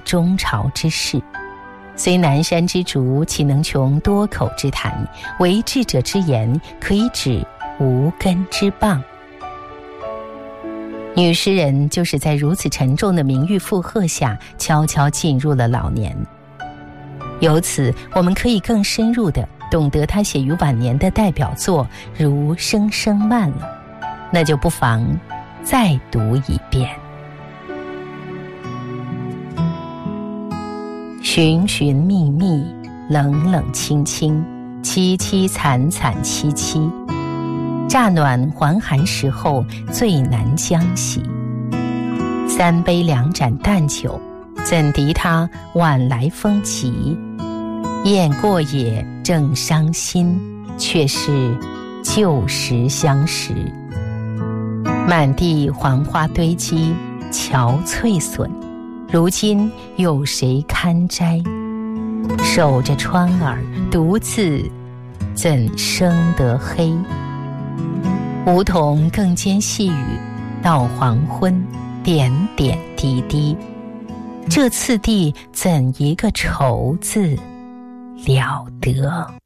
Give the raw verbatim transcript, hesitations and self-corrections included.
中朝之事。虽南山之竹，岂能穷多口之谈？为智者之言，可以指无根之棒。女诗人就是在如此沉重的名誉负荷下，悄悄进入了老年。由此，我们可以更深入地懂得她写于晚年的代表作如《声声慢》了，那就不妨再读一遍。寻寻觅觅，冷冷清清，凄凄惨惨戚戚。乍暖还寒时候，最难将息。三杯两盏淡酒，怎敌他晚来风急？雁过也正伤心，却是旧时相识。满地黄花堆积，憔悴损，如今有谁堪摘？守着窗儿，独自怎生得黑？梧桐更兼细雨，到黄昏，点点滴滴。这次第怎一个愁字了得！